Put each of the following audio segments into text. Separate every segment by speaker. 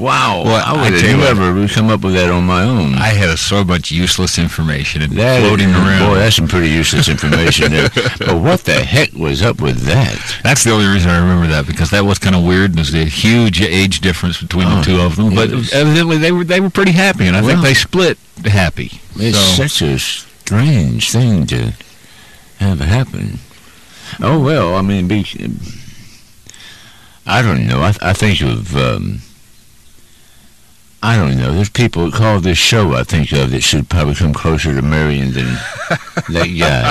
Speaker 1: Wow.
Speaker 2: Well,
Speaker 1: I would have never come up with that on my own.
Speaker 2: I had so much useless information and
Speaker 1: That
Speaker 2: floating around.
Speaker 1: Boy, that's some pretty useless information there. But what the heck was up with that?
Speaker 2: That's the only reason I remember that, because that was kind of weird. There's a huge age difference between the two of them. But evidently they were pretty happy, and I think they split happy.
Speaker 1: It's such a strange thing to have happen. Oh, well, I mean, I don't know. I think of, I don't know. There's people that call this show I think of that should probably come closer to marrying than that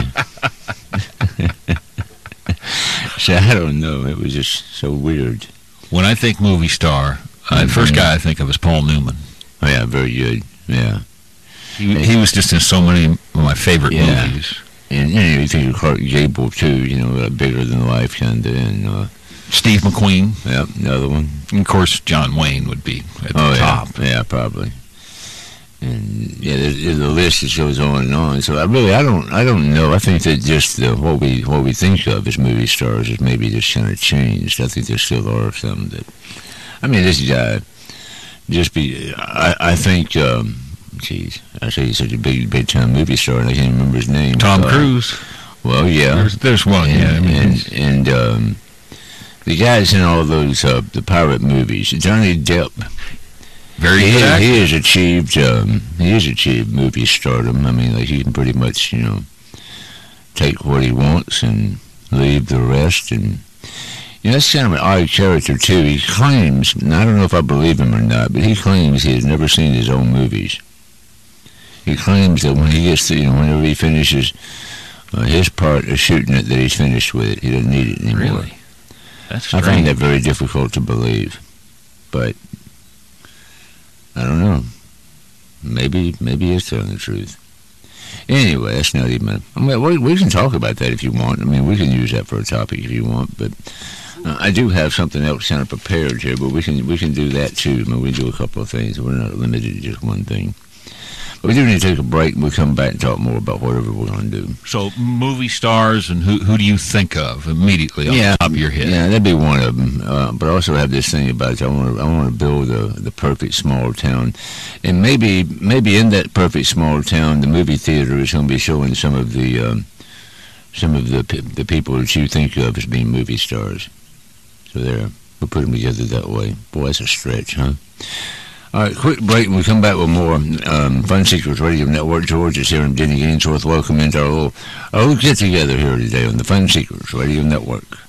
Speaker 1: guy. So I don't know. It was just so weird.
Speaker 2: When I think movie star, the first guy I think of is Paul Newman.
Speaker 1: Oh, yeah, very good. Yeah.
Speaker 2: He was just in so many of my favorite movies.
Speaker 1: And you think of Clark Gable, too, bigger than life kind of, and
Speaker 2: Steve McQueen.
Speaker 1: Yep, another one.
Speaker 2: And of course, John Wayne would be at the top.
Speaker 1: Yeah, probably. And there's a list that goes on and on. So I don't know. I think that just what we think of as movie stars is maybe just kind of changed. I think there still are some that. I mean, this guy I think. I say he's such a big time movie star, and I can't remember his name.
Speaker 2: Tom Cruise.
Speaker 1: Well, yeah.
Speaker 2: There's one.
Speaker 1: And the guys in all those the pirate movies, Johnny Depp.
Speaker 2: Very good actor.
Speaker 1: He has achieved movie stardom. I mean, like he can pretty much take what he wants and leave the rest, and that's kind of an odd character too. He claims, and I don't know if I believe him or not, but he claims he has never seen his own movies. He claims that when he gets to, whenever he finishes his part of shooting it, that he's finished with it. He doesn't need it anymore.
Speaker 2: Really? That's strange.
Speaker 1: I find that very difficult to believe, but I don't know. Maybe he's telling the truth. Anyway, that's not even. We can talk about that if you want. I mean, we can use that for a topic if you want, but. I do have something else kind of prepared here, but we can do that too. I mean, we do a couple of things. We're not limited to just one thing. But we do need to take a break, and we'll come back and talk more about whatever we're going to do.
Speaker 2: So, movie stars, and who do you think of immediately on the top of your head?
Speaker 1: Yeah, that'd be one of them. But I also have this thing about I want to build the perfect small town, and maybe in that perfect small town, the movie theater is going to be showing some of the people that you think of as being movie stars. So there, we'll put them together that way. Boy, that's a stretch, huh? All right, quick break, and we'll come back with more Fun Secrets Radio Network. George is here, and Denny Gainsworth. Welcome into our little get-together here today on the Fun Secrets Radio Network.